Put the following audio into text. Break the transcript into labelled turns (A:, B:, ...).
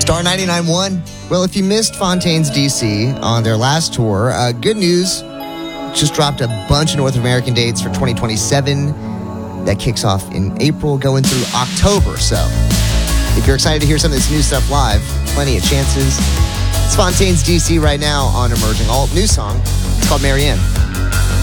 A: Star 99.1. Well, if you missed Fontaines DC on their last tour, good news. Just dropped a bunch of North American dates for 2027. That kicks off in April, going through October. So if you're excited to hear some of this new stuff live, plenty of chances. It's Fontaines DC right now on Emerging Alt. New song. It's called Marianne.